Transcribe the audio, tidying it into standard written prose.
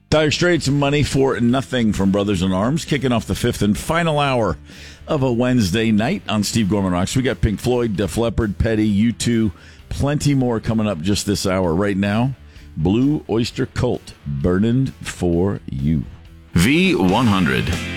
Dire Straits, Money for Nothing from Brothers in Arms, kicking off the fifth and final hour of a Wednesday night on Steve Gorman Rocks. We got Pink Floyd, Def Leppard, Petty, U2, plenty more coming up just this hour. Right now, Blue Oyster Cult, Burning for You. V100.